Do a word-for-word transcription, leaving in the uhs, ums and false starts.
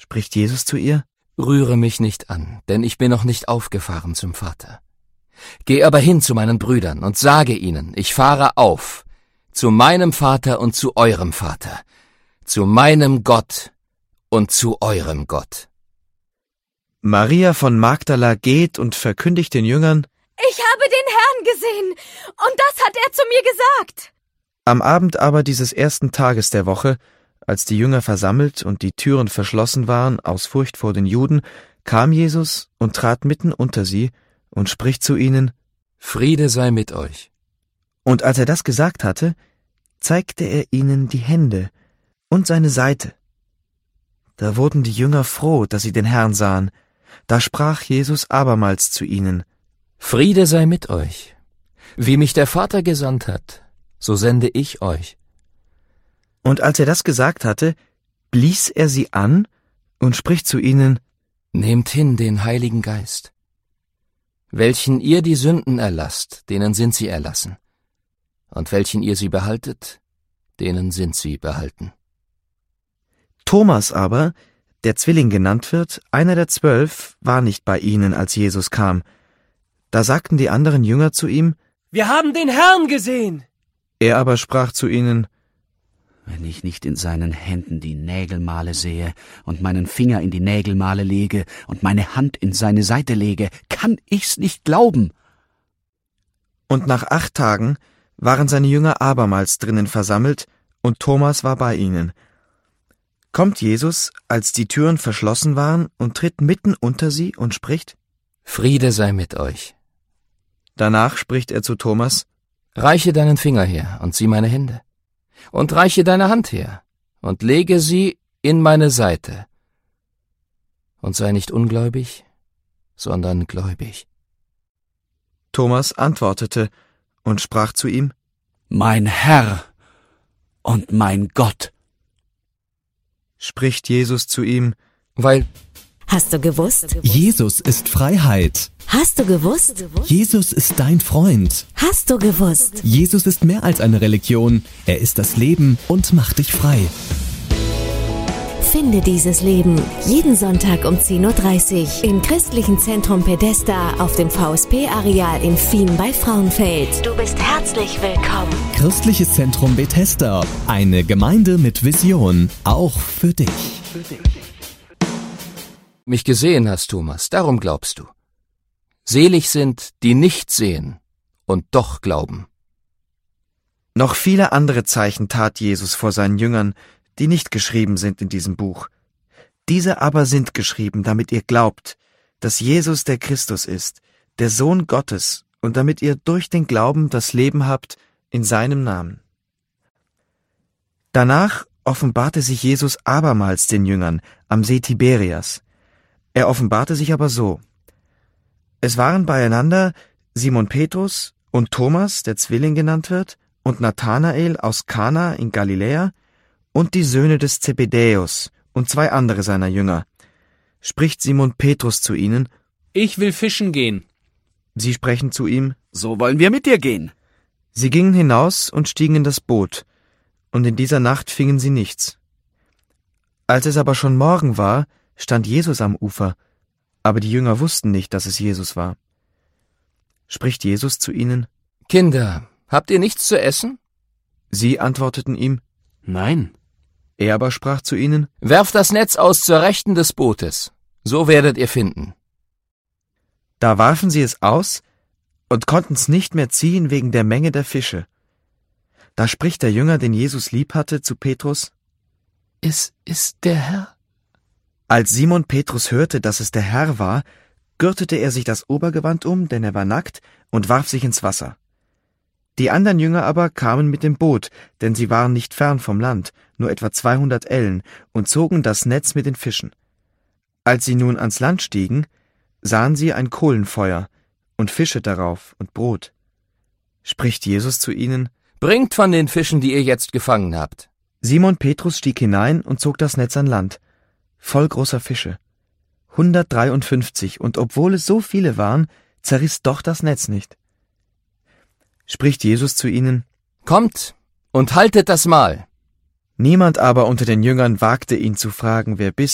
Spricht Jesus zu ihr: Rühre mich nicht an, denn ich bin noch nicht aufgefahren zum Vater. Geh aber hin zu meinen Brüdern und sage ihnen, ich fahre auf, zu meinem Vater und zu eurem Vater, zu meinem Gott und zu eurem Gott. Maria von Magdala geht und verkündigt den Jüngern: Ich habe den Herrn gesehen, und das hat er zu mir gesagt. Am Abend aber dieses ersten Tages der Woche, als die Jünger versammelt und die Türen verschlossen waren aus Furcht vor den Juden, kam Jesus und trat mitten unter sie und spricht zu ihnen: Friede sei mit euch. Und als er das gesagt hatte, zeigte er ihnen die Hände und seine Seite. Da wurden die Jünger froh, dass sie den Herrn sahen. Da sprach Jesus abermals zu ihnen: Friede sei mit euch. Wie mich der Vater gesandt hat, so sende ich euch. Und als er das gesagt hatte, blies er sie an und spricht zu ihnen: Nehmt hin den Heiligen Geist. Welchen ihr die Sünden erlasst, denen sind sie erlassen. Und welchen ihr sie behaltet, denen sind sie behalten. Thomas aber, der Zwilling genannt wird, einer der zwölf, war nicht bei ihnen, als Jesus kam. Da sagten die anderen Jünger zu ihm: Wir haben den Herrn gesehen. Er aber sprach zu ihnen: Wenn ich nicht in seinen Händen die Nägelmale sehe und meinen Finger in die Nägelmale lege und meine Hand in seine Seite lege, kann ich's nicht glauben. Und nach acht Tagen waren seine Jünger abermals drinnen versammelt, und Thomas war bei ihnen. Kommt Jesus, als die Türen verschlossen waren, und tritt mitten unter sie und spricht: Friede sei mit euch. Danach spricht er zu Thomas: Reiche deinen Finger her und sieh meine Hände. Und reiche deine Hand her und lege sie in meine Seite. Und sei nicht ungläubig, sondern gläubig. Thomas antwortete und sprach zu ihm: Mein Herr und mein Gott. Spricht Jesus zu ihm: Weil Hast du gewusst? Jesus ist Freiheit. Hast du gewusst? Jesus ist dein Freund. Hast du gewusst? Jesus ist mehr als eine Religion. Er ist das Leben und macht dich frei. Finde dieses Leben jeden Sonntag um zehn Uhr dreißig im Christlichen Zentrum Pedesta auf dem V S P-Areal in Fien bei Frauenfeld. Du bist herzlich willkommen. Christliches Zentrum Bethesda. Eine Gemeinde mit Vision. Auch für dich. mich gesehen hast, Thomas, darum glaubst du. Selig sind, die nicht sehen und doch glauben. Noch viele andere Zeichen tat Jesus vor seinen Jüngern, die nicht geschrieben sind in diesem Buch. Diese aber sind geschrieben, damit ihr glaubt, dass Jesus der Christus ist, der Sohn Gottes, und damit ihr durch den Glauben das Leben habt in seinem Namen. Danach offenbarte sich Jesus abermals den Jüngern am See Tiberias. Er offenbarte sich aber so: Es waren beieinander Simon Petrus und Thomas, der Zwilling genannt wird, und Nathanael aus Kana in Galiläa und die Söhne des Zebedäus und zwei andere seiner Jünger. Spricht Simon Petrus zu ihnen: Ich will fischen gehen. Sie sprechen zu ihm: So wollen wir mit dir gehen. Sie gingen hinaus und stiegen in das Boot, und in dieser Nacht fingen sie nichts. Als es aber schon Morgen war, stand Jesus am Ufer, aber die Jünger wussten nicht, dass es Jesus war. Spricht Jesus zu ihnen: Kinder, habt ihr nichts zu essen? Sie antworteten ihm: Nein. Er aber sprach zu ihnen: Werft das Netz aus zur Rechten des Bootes, so werdet ihr finden. Da warfen sie es aus und konnten's nicht mehr ziehen wegen der Menge der Fische. Da spricht der Jünger, den Jesus lieb hatte, zu Petrus: Es ist der Herr. Als Simon Petrus hörte, dass es der Herr war, gürtete er sich das Obergewand um, denn er war nackt, und warf sich ins Wasser. Die anderen Jünger aber kamen mit dem Boot, denn sie waren nicht fern vom Land, nur etwa zweihundert Ellen, und zogen das Netz mit den Fischen. Als sie nun ans Land stiegen, sahen sie ein Kohlenfeuer und Fische darauf und Brot. Spricht Jesus zu ihnen: Bringt von den Fischen, die ihr jetzt gefangen habt. Simon Petrus stieg hinein und zog das Netz an Land, voll großer Fische, hundertdreiundfünfzig, und obwohl es so viele waren, zerriss doch das Netz nicht. Spricht Jesus zu ihnen: Kommt und haltet das Mahl. Niemand aber unter den Jüngern wagte ihn zu fragen, wer bist